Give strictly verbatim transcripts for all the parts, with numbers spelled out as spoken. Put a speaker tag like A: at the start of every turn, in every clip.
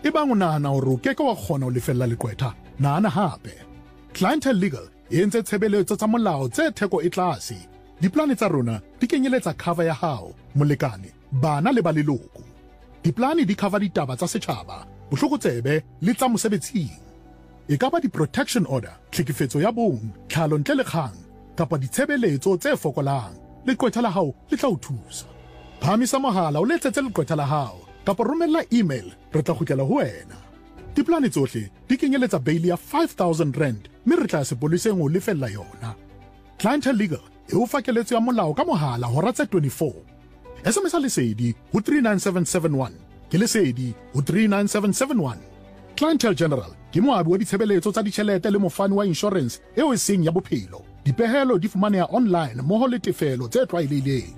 A: Ebang o nahana hore o keke wa kgona ho lefella leqwetha, nahana hape. Clientele Legal e entse tshebeletso tsa molao tse theko e tlase. Diplane tsa rona di kenyeletsa cover ya hao, molekane, bana le ba leloko. Diplane di cover ditaba tsa setjhaba, bohlokotsebe le tsa mosebetsing. E ka ba di-protection order, tlhekefetso ya bong, tlhalo ntle le kgang, kapa ditshebeletso tse fokolang, leqwetha la hao le tla o thusa. Phamisa mohala o letsetse leqwetha la hao, kapa romella email, re tla kgutlela ho wena. Diplane tsohle di kenyeletsa bail ya five thousand rand, mme re tla sepoleseng ho lefella yona. Clientele Legal e o fa keletso ya molao ka mohala hora tse twenty-four. S M S lesedi ho three nine seven seven one, ke lesedi ho three nine seven seven one. Clientele General ke moabi wa ditshebeletso tsa ditjhelete le mofani wa insurance eo e seng ya bophelo. Dipehelo di fumaneha online mmoho le tefelo tse tlwaelehileng.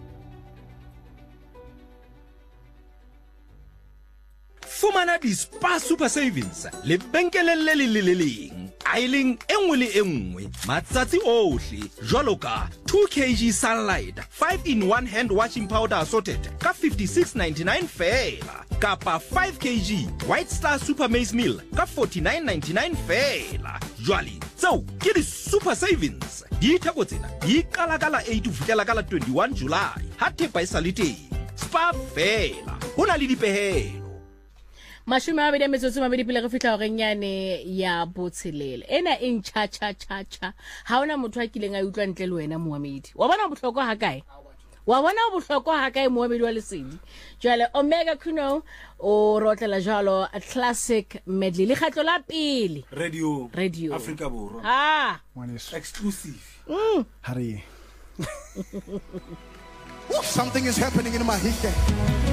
B: Fumana di Spa Super Savings le benkeleng le le le leng aileng enngwe le enngwe matsatsi ohle jwalo ka two kilograms Sunlight five in one hand washing powder assorted ka fifty-six ninety-nine fela, kapa five kilograms White Star Super Maize Meal ka forty-nine ninety-nine fela. Jwale tseo ke di Super Savings, di theko tsena di qala ka la eight ho fihlela ka la twenty-one July ha thepa e sa le teng. Spa fela hona le dipehelo.
C: Mashome a mabedi a metsotso e mabedi pele re fihla horeng yane ya botshelele. Ena e ntjha cha cha cha. Ha ona motho a kileng a utlwa ntle le wena Mohamedi. Wa bona bohlokwa ha kae? Wa bona bohlokwa ha kae Mohamedi wa lesedi? Jwale Omega Kuno o rotlela jalo a classic medley le khatlo la pele.
D: Radio
C: Radio
D: Africa Borwa.
C: Ah,
D: Exclusive.
C: Mm.
D: Hurry.
E: Something is happening in my head.